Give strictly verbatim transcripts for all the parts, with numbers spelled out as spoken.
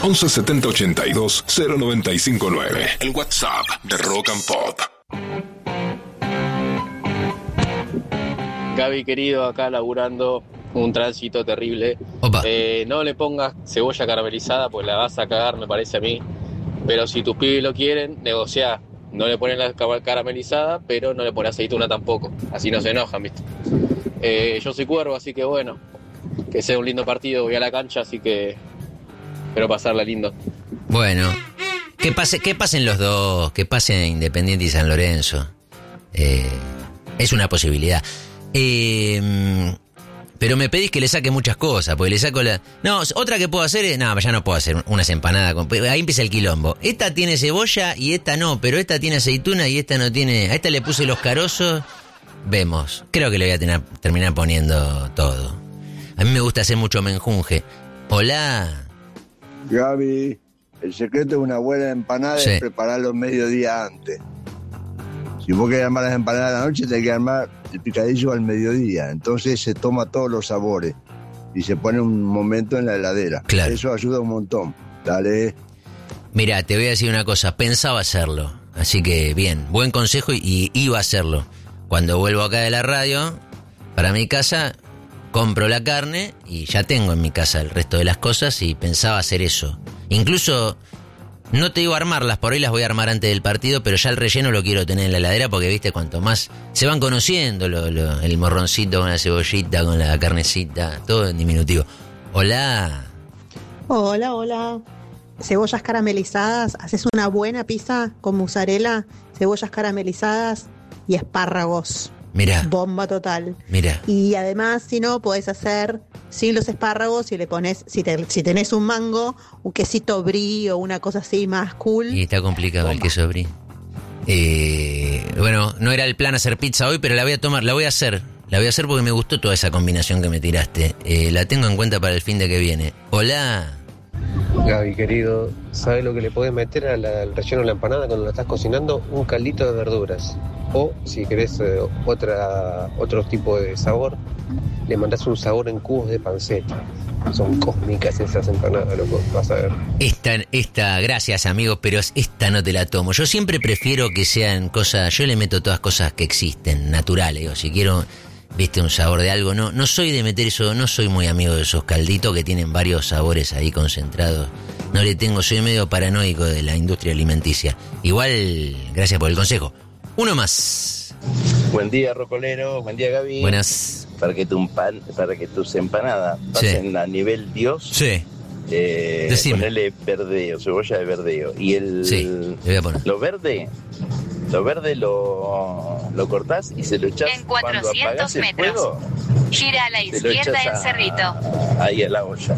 once setenta ochenta y dos cero noventa y cinco nueve. El WhatsApp de Rock and Pop. Gaby, querido, acá laburando un tránsito terrible. Eh, no le pongas cebolla caramelizada, pues la vas a cagar, me parece a mí. Pero si tus pibes lo quieren, negociá. No le ponen la caramelizada, pero no le pones aceituna tampoco. Así no se enojan, ¿viste? Eh, yo soy cuervo, así que bueno, que sea un lindo partido. Voy a la cancha, así que espero pasarla lindo. Bueno, que pase, que pasen los dos, que pasen Independiente y San Lorenzo. Eh, es una posibilidad. Eh, pero me pedís que le saque muchas cosas, porque le saco la... No, otra que puedo hacer es... No, ya no puedo hacer unas empanadas con... Ahí empieza el quilombo. Esta tiene cebolla y esta no, pero esta tiene aceituna y esta no tiene... A esta le puse los carozos. Vemos. Creo que le voy a tener, terminar poniendo todo. A mí me gusta hacer mucho menjunje. Hola. Gaby, el secreto de una buena empanada sí. es prepararlo mediodía antes. Si vos querés armar las empanadas a la noche, tenés que armar el picadillo al mediodía. Entonces se toma todos los sabores y se pone un momento en la heladera. Claro. Eso ayuda un montón. Dale. Mirá, te voy a decir una cosa. Pensaba hacerlo. Así que bien, buen consejo y iba a hacerlo. Cuando vuelvo acá de la radio, para mi casa, compro la carne y ya tengo en mi casa el resto de las cosas y pensaba hacer eso. Incluso... No te digo armarlas, por ahí las voy a armar antes del partido, pero ya el relleno lo quiero tener en la heladera porque, viste, cuanto más se van conociendo, lo, lo, el morroncito con la cebollita, con la carnecita, todo en diminutivo. Hola. Hola, hola. Cebollas caramelizadas, haces una buena pizza con mozzarella, cebollas caramelizadas y espárragos. Mirá. Bomba total. Mirá. Y además, si no, podés hacer sin los espárragos y le pones, si, te, si tenés un mango, un quesito brie o una cosa así más cool. Y está complicado Bomba. El queso brie. Eh, bueno, no era el plan hacer pizza hoy, pero la voy a tomar, la voy a hacer. La voy a hacer porque me gustó toda esa combinación que me tiraste. Eh, la tengo en cuenta para el fin de que viene. Hola. Gaby, querido, ¿sabes lo que le podés meter al, al relleno de la empanada cuando la estás cocinando? Un caldito de verduras. O, si querés eh, otra, otro tipo de sabor, le mandás un sabor en cubos de panceta. Son cósmicas esas empanadas, loco, vas a ver. Esta, esta, gracias amigos, pero esta no te la tomo. Yo siempre prefiero que sean cosas, yo le meto todas cosas que existen, naturales. O si quiero, viste, un sabor de algo, no, no soy de meter eso, no soy muy amigo de esos calditos que tienen varios sabores ahí concentrados. No le tengo, soy medio paranoico de la industria alimenticia. Igual, gracias por el consejo. Uno más. Buen día, Rocolero. Buen día, Gaby. Buenas. Para que, tu pan, para que tus empanadas pasen sí. a nivel Dios, sí. eh, ponele verdeo, cebolla de verdeo. Y el sí, le voy a poner. lo verde, lo verde lo, lo cortás y se lo echás en cuatrocientos metros. Fuego, gira a la izquierda en Cerrito. A, ahí a la olla.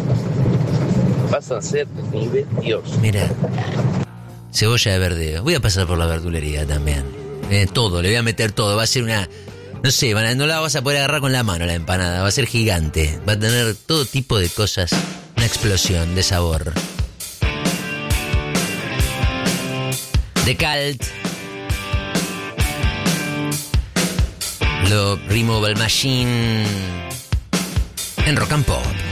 Vas a ser nivel Dios. Mira. Cebolla de verdeo. Voy a pasar por la verdulería también. Eh, todo, le voy a meter todo. Va a ser una... No sé, no la vas a poder agarrar con la mano la empanada. Va a ser gigante. Va a tener todo tipo de cosas. Una explosión de sabor. The Cult. Lo Removal Machine. En Rock and Pop.